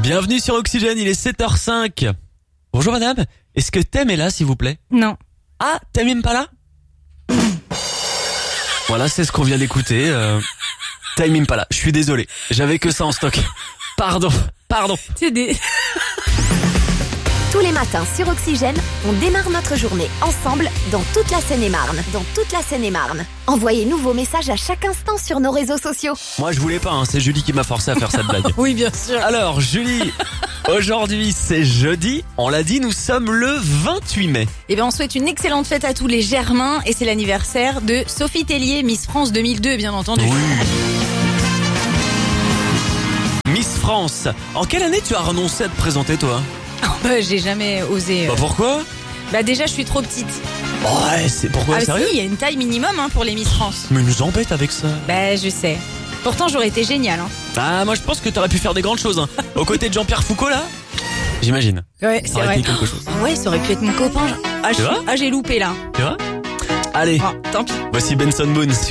Bienvenue sur Oxygène, il est 7h05. Bonjour madame, est-ce que Thème est là s'il vous plaît? Non. Ah, Thème même pas là? Voilà, c'est ce qu'on vient d'écouter. Thème même pas là, je suis désolé, j'avais que ça en stock. Pardon. C'est des... Tous les matins sur Oxygène, on démarre notre journée ensemble dans toute la Seine-et-Marne. Envoyez-nous vos messages à chaque instant sur nos réseaux sociaux. Moi je voulais pas, c'est Julie qui m'a forcé à faire cette blague. Oui, bien sûr. Alors Julie, aujourd'hui c'est jeudi, on l'a dit, nous sommes le 28 mai. Eh bien, on souhaite une excellente fête à tous les Germains et c'est l'anniversaire de Sophie Tellier, Miss France 2002, bien entendu. Miss France, en quelle année tu as renoncé à te présenter toi? J'ai jamais osé. Bah pourquoi? Déjà, je suis trop petite. Ouais, c'est pourquoi, sérieux? Si, il y a une taille minimum pour les Miss France. Mais nous embête avec ça. Je sais. Pourtant, j'aurais été géniale. Ah, moi je pense que t'aurais pu faire des grandes choses. Aux côtés de Jean-Pierre Foucault là. J'imagine. Ouais, Ça c'est aurait vrai. été quelque chose. Ouais, ça aurait pu être mon copain. Tu vois? J'ai loupé là. Tu vois? Allez, Tant pis. voici Benson Boone sur